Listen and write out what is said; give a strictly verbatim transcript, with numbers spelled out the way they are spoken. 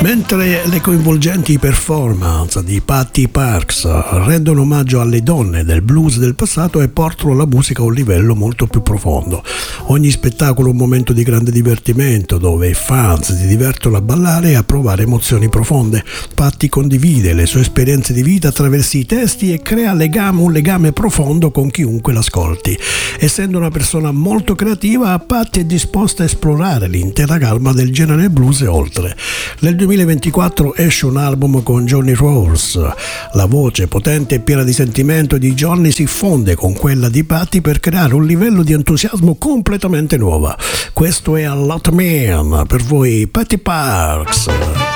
Mentre le coinvolgenti performance di Patty Parks rendono omaggio alle donne del blues del passato e portano la musica a un livello molto più profondo. Ogni spettacolo è un momento di grande divertimento dove i fans si divertono a ballare e a provare emozioni profonde. Patty condivide le sue esperienze di vita attraverso i testi e crea legame, un legame profondo con chiunque l'ascolti. Essendo una persona molto creativa, Patty è disposta a esplorare l'intera gamma del genere blues e oltre. Nel duemilaventiquattro esce un album con Johnny Rose. La voce potente e piena di sentimento di Johnny si fonde con quella di Patty per creare un livello di entusiasmo completamente nuovo. Questo è A Lot Man, per voi Patty Parks.